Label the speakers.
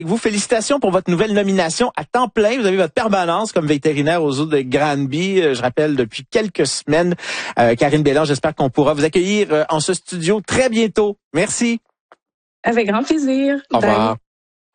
Speaker 1: Vous, félicitations pour votre nouvelle nomination à temps plein. Vous avez votre permanence comme vétérinaire aux eaux de Granby. Je rappelle, depuis quelques semaines. Karine Bélan, j'espère qu'on pourra vous accueillir en ce studio très bientôt. Merci.
Speaker 2: Avec grand plaisir.
Speaker 1: Au revoir. Bye.